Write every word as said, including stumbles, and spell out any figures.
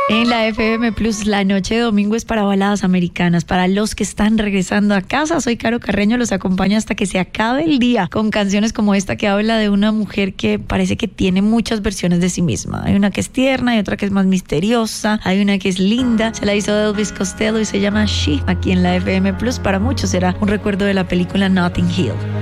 En la F M Plus, la noche de domingo es para baladas americanas, para los que están regresando a casa. Soy Caro Carreño, los acompaño hasta que se acabe el día con canciones como esta que habla de una mujer que parece que tiene muchas versiones de sí misma. Hay una que es tierna, hay otra que es más misteriosa, hay una que es linda. Se la hizo Elvis Costello y se llama She, aquí en la F M Plus. Para muchos será un recuerdo de la película Notting Hill.